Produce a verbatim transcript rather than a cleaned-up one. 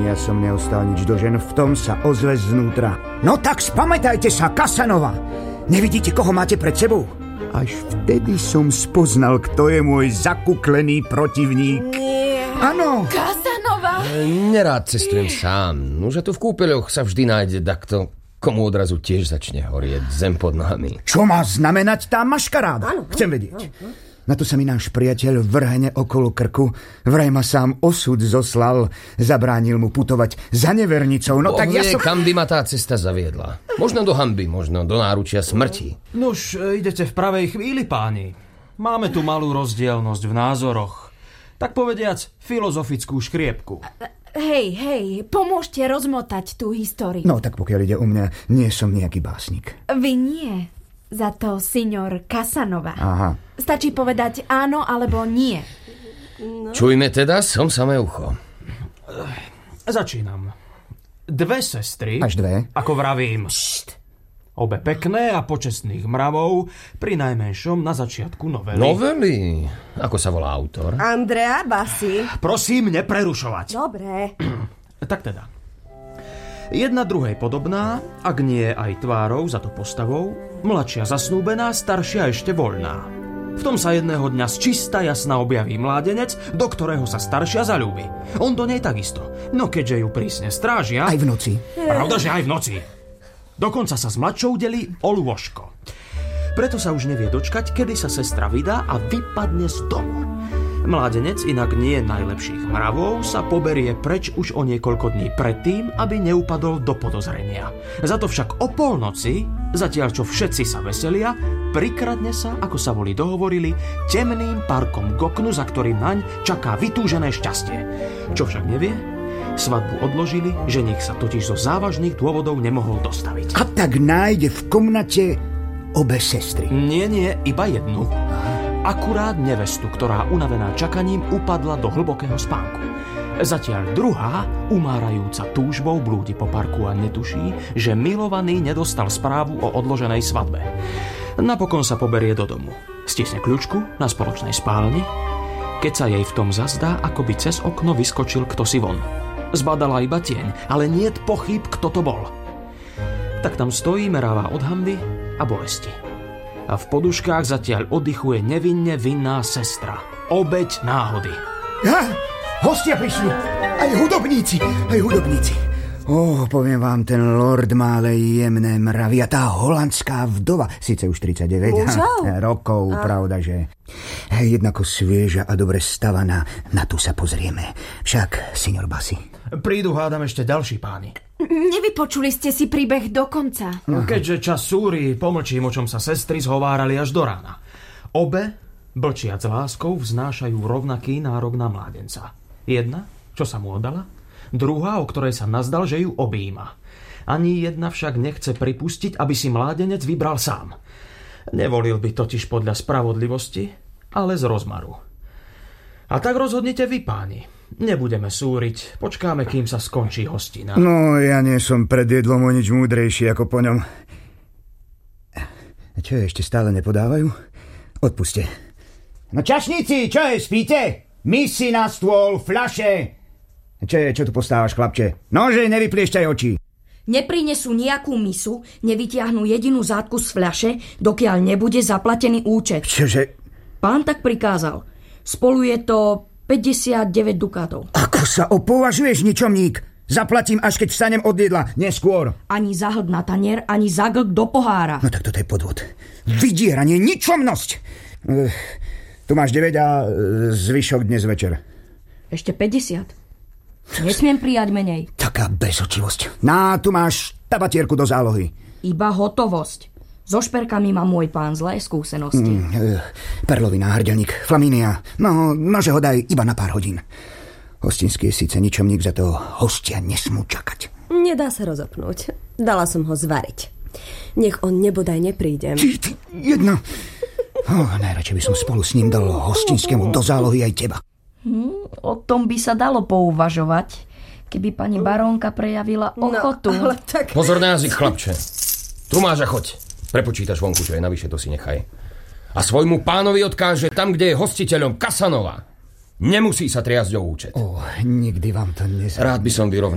ja som neostal nič do žen, v tom sa ozve znútra. No tak spamätajte sa, Kasanova! Nevidíte, koho máte pred sebou? Až vtedy som spoznal, kto je môj zakuklený protivník. Nie. Áno. Kasanova! Nerád cestujem sám. Nože tu v kúpeľoch sa vždy nájde takto, komu odrazu tiež začne horieť zem pod nohami. Čo má znamenať tá maškaráda? Áno, Chcem vedieť. Áno, áno. Na to sa mi náš priateľ vrhne okolo krku. Vraj ma sám osud zoslal. Zabránil mu putovať za nevernicou. No Boh tak ja vie, som... kam by ma tá cesta zaviedla. Možno do hanby, možno do náručia smrti. Nuž, idete v pravej chvíli, páni. Máme tu malú rozdielnosť v názoroch. Tak povediac, filozofickú škriepku. Hej, hej, pomôžte rozmotať tú históriu. No tak pokiaľ ide o mňa, nie som nejaký básnik. Vy nie. Za to signor Kasanova. Aha. Stačí povedať áno alebo nie. No. Čujme teda, som samé ucho. Začínam. Dve sestry. Až dve? Ako vravím. Št. Obe pekné a počestných mravov, pri najmenšom na začiatku novely. Novely? Ako sa volá autor? Andrea Bassi. Prosím, neprerušovať. Dobre. Tak teda. Jedna druhej podobná, ak nie aj tvárou, za to postavou, mladšia zasnúbená, staršia ešte voľná. V tom sa jedného dňa z čista jasna objaví mládenec, do ktorého sa staršia zaľúbi. On do nej takisto. No keďže ju prísne strážia... Aj v noci. Pravda, že aj v noci. Dokonca sa s mladšou delí o lôžko. Preto sa už nevie dočkať, kedy sa sestra vydá a vypadne z domu. Mládenec, inak nie najlepších mravov, sa poberie preč už o niekoľko dní predtým, aby neupadol do podozrenia. Za to však o polnoci, zatiaľ čo všetci sa veselia, prikradne sa, ako sa boli dohovorili, temným parkom k oknu, za ktorým naň čaká vytúžené šťastie. Čo však nevie? Svadbu odložili, ženich sa totiž zo závažných dôvodov nemohol dostaviť. A tak nájde v komnate obe sestry. Nie, nie, iba jednu. Akurát nevestu, ktorá unavená čakaním upadla do hlbokého spánku. Zatiaľ druhá, umárajúca túžbou, blúdi po parku a netuší, že milovaný nedostal správu o odloženej svadbe. Napokon sa poberie do domu. Stisne kľučku na spoločnej spálni, keď sa jej v tom zazdá, ako by cez okno vyskočil ktosi von. Zbadala iba tieň, ale niet pochyb, kto to bol. Tak tam stojí, meráva od hanby a bolesti. A v poduškách zatiaľ oddychuje nevinne vinná sestra. Obeť náhody. Ja, hostia prišli. Aj hudobníci, aj hudobníci. Ó, poviem vám, ten lord má ale jemné mravy a tá holandská vdova, síce už tridsaťdeväť ha, rokov, a... pravda, že jednako svieža a dobre stavaná. Na tu sa pozrieme. Však, signor Bassi. Prídu, hádam, ešte ďalší páni. Nevypočuli ste si príbeh do konca. No, keďže čas súri, pomlčím, o čom sa sestry zhovárali až do rána. Obe, blčiac láskou, vznášajú rovnaký nárok na mládenca. Jedna, čo sa mu oddala, druhá, o ktorej sa nazdal, že ju objíma. Ani jedna však nechce pripustiť, aby si mládenec vybral sám. Nevolil by totiž podľa spravodlivosti, ale z rozmaru. A tak rozhodnite vy, páni. Nebudeme súriť, počkáme, kým sa skončí hostina. No, ja nie som pred jedlom o nič múdrejší ako po ňom. Čo je, ešte stále nepodávajú? Odpuste. No čašníci, čo je, spíte? Misy na stôl, fľaše. Čo je, čo tu postávaš, chlapče? Nože, nevypliešťaj oči. Neprinesú nejakú misu, nevytiahnu jedinú zátku z fľaše, dokiaľ nebude zaplatený účet. Čože? Pán tak prikázal. Spolu je to päťdesiatdeväť dukátov. Ako sa opovažuješ, ničomník? Zaplatím, až keď vstanem od jedla, neskôr. Ani zahlk na tanier, ani zaglk do pohára. No tak toto je podvod. Vydieranie, ničomnosť. Uh, tu máš deväť a uh, zvyšok dnes večer. Ešte päťdesiat. Nesmiem prijať menej. Taká bezočivosť. Na, tu máš tabatierku do zálohy. Iba hotovosť. So šperkami má môj pán zlé skúsenosti. Mm, uh, perlovina, hrdelník, flamínia. No, nože ho daj iba na pár hodín. Hostinský je síce ničomník, za toho hostia nesmú čakať. Nedá sa rozopnúť. Dala som ho zvariť. Nech on nebodaj neprídem. Ty, ty, jedna. Oh, najradšej by som spolu s ním dal hostinskému do zálohy aj teba. Hmm, o tom by sa dalo pouvažovať, keby pani barónka prejavila ochotu. No, ale tak... Pozor na jazyk, chlapče. Tu máš a choď. Prepočítaš vonku, čo je navyše, to si nechaj. A svojmu pánovi odkáže tam, kde je hostiteľom Kasanova. Nemusí sa triasť o účet. Oh, nikdy vám to nezradí. Rád by som vyrovnal